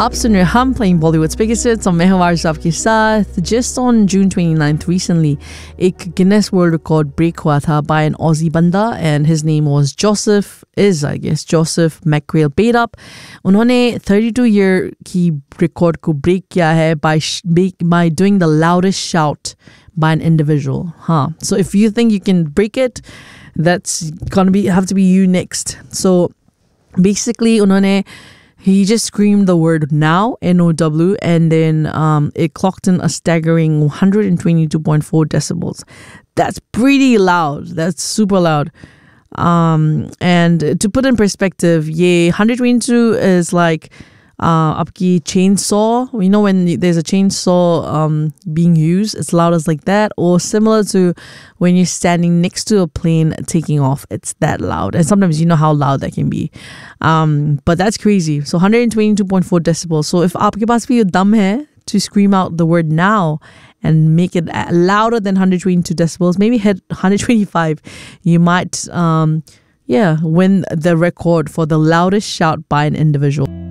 आप सुन रहे हम playing Bollywood's biggest hits और मैं हूं आरज़ आपके साथ. Just on June 29th recently, एक Guinness World Record break हुआ था by an Aussie बंदा and his name was Joseph McQuail Bedap. उन्होंने 32-year की record को break किया है by doing the loudest shout by an individual. So if you think you can break it, that's gonna have to be you next. So basically he just screamed the word now, N-O-W, and then it clocked in a staggering 122.4 decibels. That's pretty loud. That's super loud. And to put in perspective, 122 is like आपकी chainsaw. You know when there's a chainsaw being used, it's loud as like that. Or similar to when you're standing next to a plane taking off, it's that loud. And sometimes you know how loud that can be. But that's crazy. So 122.4 decibels. So if आपके पास भी दम है to scream out the word now and make it louder than 122 decibels, maybe hit 125, you might win the record for the loudest shout by an individual.